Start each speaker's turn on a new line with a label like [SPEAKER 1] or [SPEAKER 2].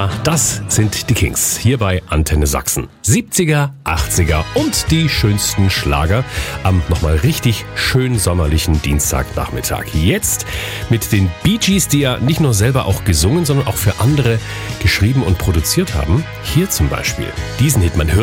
[SPEAKER 1] Ja, das sind die Kings hier bei Antenne Sachsen. 70er, 80er und die schönsten Schlager am nochmal richtig schön sommerlichen Dienstagnachmittag. Jetzt mit den Bee Gees, die ja nicht nur selber auch gesungen, sondern auch für andere geschrieben und produziert haben. Hier zum Beispiel diesen Hit. Man hört